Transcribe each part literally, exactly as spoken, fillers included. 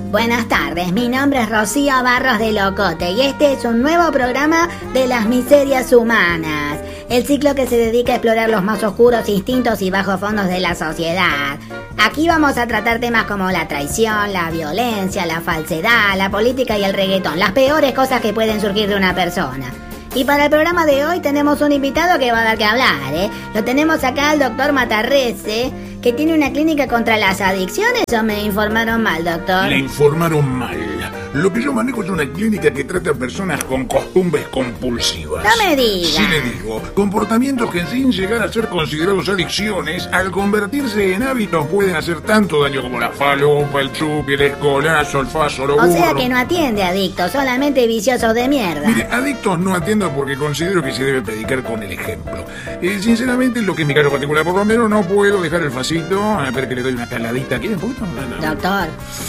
Buenas tardes, mi nombre es Rocío Barros de Locote y este es un nuevo programa de las miserias humanas, el ciclo que se dedica a explorar los más oscuros instintos y bajos fondos de la sociedad. Aquí vamos a tratar temas como la traición, la violencia, la falsedad, la política y el reggaetón, las peores cosas que pueden surgir de una persona. Y para el programa de hoy tenemos un invitado que va a dar que hablar, ¿eh? Lo tenemos acá al doctor Matarrese, que tiene una clínica contra las adicciones, ¿o me informaron mal, doctor? Le informaron mal. Lo que yo manejo es una clínica que trata a personas con costumbres compulsivas. No me diga. Sí le digo, comportamientos que sin llegar a ser considerados adicciones, al convertirse en hábitos pueden hacer tanto daño como la falopa, el chupi, el escolazo, el faso, lo burro. O sea que no atiende adictos, solamente viciosos de mierda. Mire, adictos no atiendo porque considero que se debe predicar con el ejemplo. Eh, sinceramente, en lo que es mi caso particular, por lo menos no puedo dejar el facito. A ver que le doy una caladita. ¿Quieren un poquito? No, no. Doctor.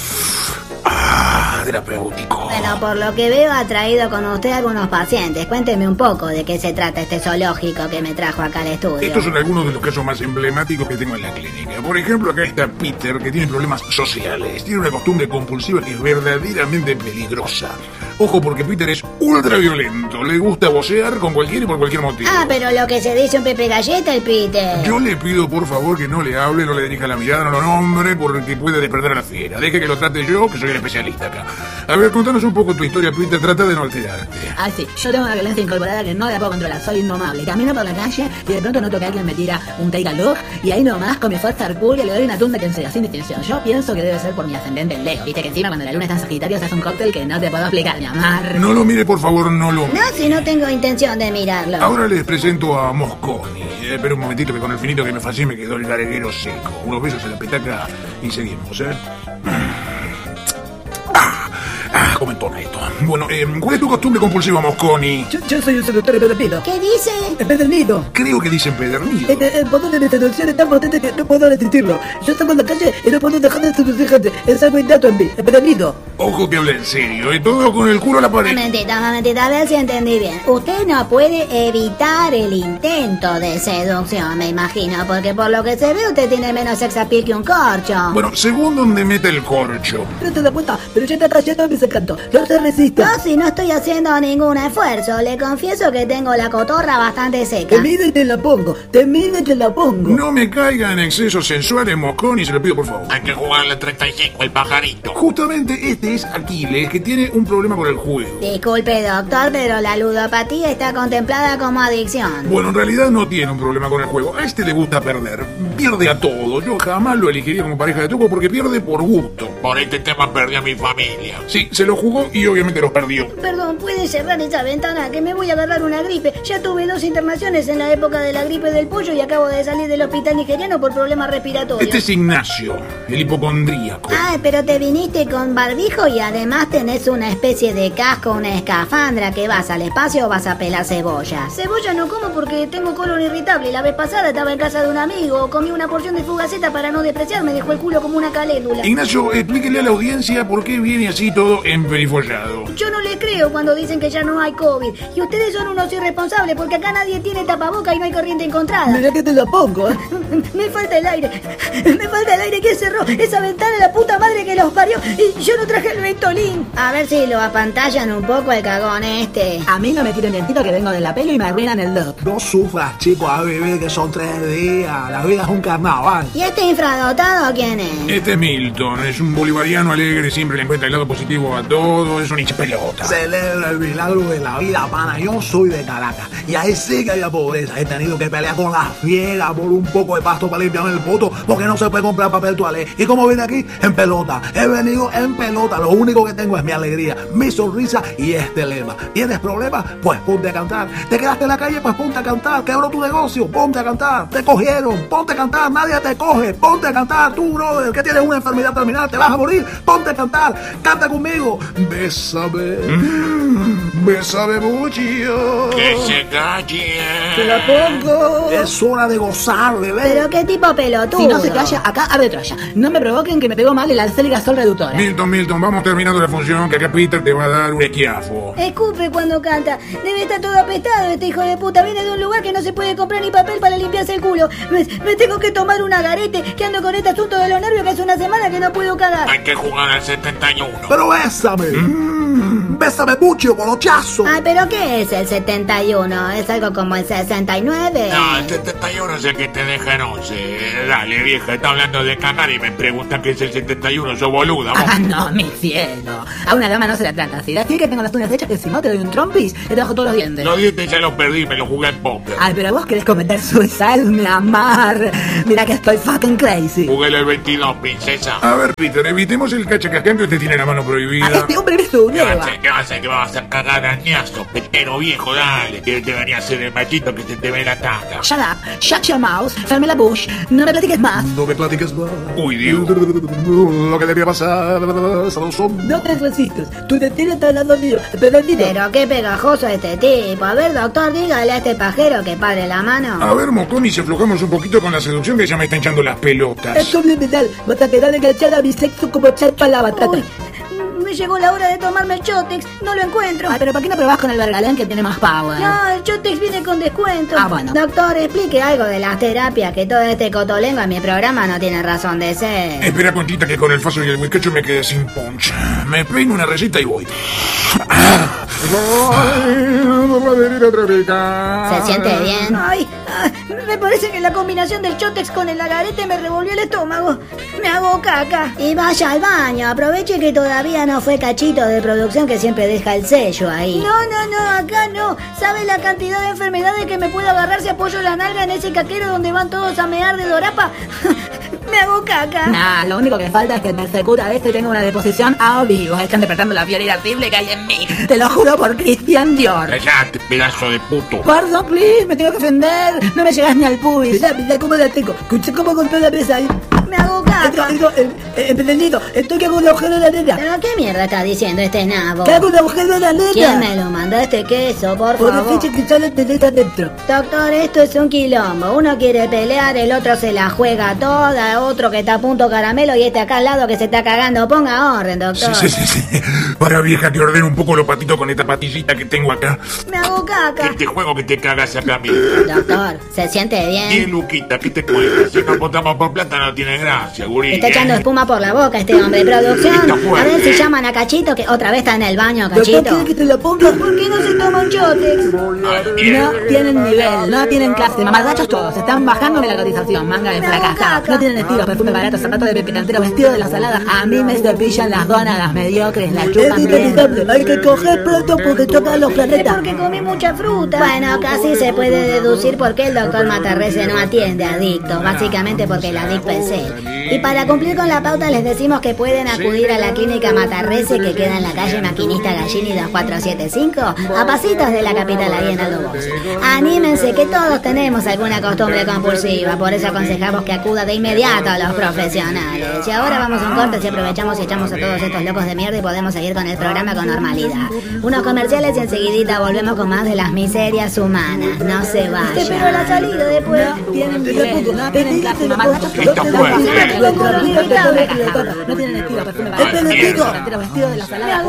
Ah, terapéutico. Bueno, por lo que veo ha traído con usted algunos pacientes. Cuénteme un poco de qué se trata este zoológico que me trajo acá al estudio. Estos son algunos de los casos más emblemáticos que tengo en la clínica. Por ejemplo, acá está Peter, que tiene problemas sociales. Tiene una costumbre compulsiva que es verdaderamente peligrosa. Ojo, porque Peter es ultra violento. Le gusta vocear con cualquiera y por cualquier motivo. Ah, pero lo que se dice un Pepe Galleta, el Peter. Yo le pido, por favor, que no le hable, no le dirija la mirada, no lo nombre, porque puede despertar a la fiera. Deje que lo trate yo, que soy el especialista acá. A ver, contanos un poco tu historia, Peter. Trata de no alterarte. Ah, sí. Yo tengo una violencia incorporada que no la puedo controlar. Soy indomable. Camino por la calle y de pronto noto que alguien me tira un take a look y ahí nomás, con mi fuerza hercúlea, le doy una tunda que sea, sin distinción. Yo pienso que debe ser por mi ascendente en Leo. Viste que encima cuando la luna está en Sagitario se hace un cóctel que no te puedo explicar, mi amor. No lo mire, por favor, no lo mire. No, si no tengo intención de mirarlo. Ahora les presento a Mosconi. Eh, espera un momentito que con el finito que me fascina me quedó el garguero seco. Unos besos en la petaca y seguimos, ¿eh? Ah, ah, ¿cómo entona esto? Bueno, eh, ¿cuál es tu costumbre compulsiva, Mosconi? Yo, yo soy un seductor empedernido. ¿Qué dice? Empedernido. Creo que dice empedernido. El, el poder de mi seducción es tan potente que no puedo resistirlo. Yo salgo en la calle y no puedo dejar de seducir gente. Es algo innato en mí. Empedernido. Ojo que habla en serio, y todo con el culo a la pared. Momentita, momentita, a ver si entendí bien. Usted no puede evitar el intento de seducción, me imagino, porque por lo que se ve usted tiene menos sex appeal que un corcho. Bueno, según donde mete el corcho. No te das cuenta, pero ya está trayendo mis encantos. No se resista. No, si no estoy haciendo ningún esfuerzo. Le confieso que tengo la cotorra bastante seca. Te mido y te la pongo. Te mido y te la pongo. No me caiga en excesos sensuales, Mosconi, se lo pido por favor. Hay que jugarle treinta y cinco el pajarito. Justamente este es Aquiles, que tiene un problema con el juego. Disculpe, doctor, pero la ludopatía está contemplada como adicción. Bueno, en realidad no tiene un problema con el juego. A este le gusta perder. Pierde a todo. Yo jamás lo elegiría como pareja de truco porque pierde por gusto. Por este tema perdí a mi familia. Sí, se lo jugó y obviamente los perdió. Perdón, ¿puede cerrar esa ventana? Que me voy a agarrar una gripe. Ya tuve dos internaciones en la época de la gripe del pollo y acabo de salir del hospital nigeriano por problemas respiratorios. Este es Ignacio, el hipocondríaco. Ah, pero te viniste con barbijo y además tenés una especie de casco, una escafandra. ¿Que vas al espacio o vas a pelar cebolla? Cebolla no como porque tengo colon irritable. La vez pasada estaba en casa de un amigo, comí una porción de fugaceta para no despreciar, me dejó el culo como una caléndula. Ignacio, explíquele a la audiencia por qué viene así todo emperifollado. Yo no le creo cuando dicen que ya no hay COVID. Y ustedes son unos irresponsables porque acá nadie tiene tapaboca y no hay corriente encontrada. Mira que te la pongo, ¿eh? Me falta el aire. Me falta el aire que cerró esa ventana, la puta madre que los parió. Y yo no traje el Ventolin. A ver si lo apantallan un poco el cagón este. A mí no me tiren lentito que vengo de la pelo y me arruinan el look. No sufras, chicos, a beber que son tres días. La vida es un carnaval. ¿Y este infradotado quién es? Este es Milton, es un bolivariano alegre, siempre le encuentra el lado positivo a todo, es un hinchapelota. Celebra el milagro de la vida, pana. Yo soy de Caracas y ahí sí que había pobreza. He tenido que pelear con la fiera por un poco de pasto para limpiarme el poto porque no se puede comprar papel toalé. ¿Y cómo vine aquí? En pelota. He venido en pelota. Lo único que tengo es mi alegría, mi sonrisa y este lema. ¿Tienes problemas? Pues ponte a cantar. ¿Te quedaste en la calle? Pues ponte a cantar. ¿Quebró tu negocio? Ponte a cantar. ¿Te cogieron? Ponte a cantar. Nadie te coge. Ponte a cantar. Tú, brother, que tienes una enfermedad terminal, te vas a morir. Ponte a cantar. Canta conmigo. Bésame. Mm. Bésame mucho. Que se calle. ¡Te la pongo! Es hora de gozar, bebé. ¿Pero qué tipo pelotudo? Si no se calla, acá arde Troya. No me provoquen que me pegó mal el alcel gasol reductor. doctora. Milton, Milton, vamos terminando la función que acá Peter te va a dar un esquiafo. Escupe cuando canta. Debe estar todo apestado este hijo de puta. Viene de un lugar que no se puede comprar ni papel para limpiarse el culo. Me, me tengo que tomar un agarete que ando con este asunto de los nervios que hace una semana que no puedo cagar. Hay que jugar al setenta y uno. Pero bésame. Mm, bésame mucho, colochazo. Ay, ¿pero qué es el setenta y uno? ¿Es algo como el sesenta y nueve? No, el setenta y uno es el que te deja en once. Dale, vieja, está hablando de cagar y me preguntan qué es el setenta y uno. Sos boluda, vos. Ah, no, mi cielo. A una dama no se la trata así. Así que tengo las uñas hechas que si no te doy un trompis, te bajo todos los dientes. Los dientes ya los perdí, me los jugué en póker. Ay, pero vos querés cometer suicide, mi amar. Mira que estoy fucking crazy. Jugué el veintidós, princesa. A ver, Peter, evitemos el cachacascán, usted tiene la mano prohibida. A este hombre eres un ¿Qué va a Eva. hacer? ¿Qué va a hacer? ¿Qué va a hacer? Cagar añazo, petero viejo, dale. Que te venía a ser el machito que se te ve la taca. Shut up, shut your mouth, ferme la bush, no me platiques más. No me platiques más. Uy, Dios. Lo que debía pasar, son. No te resistes, tu destino está al lado mío, perdido. Pero qué pegajoso este tipo. A ver, doctor, dígale a este pajero que pare la mano. A ver, Moconi, si aflojamos un poquito con la seducción que ya me está hinchando las pelotas. Es subliminal, vas a quedar enganchada a mi sexo como chapa la batata. Uy, me llegó la hora de tomarme el Chotex. No lo encuentro. Ay, pero ¿por qué no probás con el Bergalán que tiene más power? No, el Chotex viene con descuento. Ah, bueno. Doctor, explique algo de las terapias, que todo este cotolengo en mi programa no tiene razón de ser. Espera, Conchita, que con el faso y el bizcocho me quedé sin punch. Me peino una receta y voy. ¿Se siente bien? Ay, ay, me parece que la combinación del Chotex con el agarete me revolvió el estómago. Me hago caca. Y vaya al baño, aproveche que todavía no fue Cachito de producción que siempre deja el sello ahí. No, no, no, acá no. ¿Sabe la cantidad de enfermedades que me puedo agarrar si apoyo la nalga en ese caquero donde van todos a mear de dorapa? Me hago caca. Nah, lo único que falta es que el persecuta este tenga una deposición a vivo. Están despertando la fiera irascible que hay en mí. Te lo juro por Christian Dior. Cállate, pedazo de puto. Perdón, please, me tengo que ofender. No me llegas ni al pubis. Mirá, mirá cómo la tengo. Escuché cómo golpeó la mesa ahí. Me hago caca. Emprendido, estoy que hago un agujero en la letra. ¿Pero qué mierda está diciendo este nabo? Que hago un agujero en la letra. ¿Quién me lo mandó este queso, por Por la favor? fecha que sale de letra dentro. Doctor, esto es un quilombo. Uno quiere pelear, el otro se la juega toda, otro que está a punto caramelo y este acá al lado que se está cagando. Ponga orden, doctor. Sí, sí, sí, sí. Para, vieja, te ordeno un poco los patitos con esta patillita que tengo acá. Me hago caca. Este juego que te cagas acá, mira. Doctor, ¿se siente Y bien? Luquita, ¿qué te cuentas? Si no votamos por plata no tiene gracia, gurí. Está echando ¿eh? espuma por la boca este hombre. Producción, Está a fuerte. ver si llaman a Cachito, que otra vez está en el baño, ¿Doctor Cachito. quiere que te lo ponga? ¿Por qué no se toma un Chotex? Ay, No mierda. tienen nivel, no tienen clase, mamarrachos todos, están bajando de la cotización, manga de Me hago fracasados. caca. No tienen estilo, perfume barato, zapatos de pepe cantero, vestido de la salada. A mí me cepillan las gónadas mediocres, la chupan bien. Hay que coger pronto porque tocan los Es planetas. porque comí mucha fruta. Bueno, casi se puede deducir por qué el doctor Matarrese no atiende a adictos. Básicamente porque el adicto es él. Y para cumplir con la pauta les decimos que pueden acudir a la clínica Matarrese que queda en la calle Maquinista Gallini dos cuatro siete cinco, a pasitos de la capital ahí en Aldo Box. Anímense que todos tenemos alguna costumbre compulsiva, por eso aconsejamos que acuda de inmediato a los profesionales. Y ahora vamos a un corte y aprovechamos y echamos a todos estos locos de mierda y podemos seguir con el programa con normalidad. Unos comerciales y enseguidita volvemos con más de las miserias humanas. No se vayan. Te espero a la salida después. No tienen nivel, no tienen clase, mamarrachos todos. Está fuerte. No tienen estilo, perfume barato, Ay, zapatos de mierda. pepe cantero, vestido de la salada.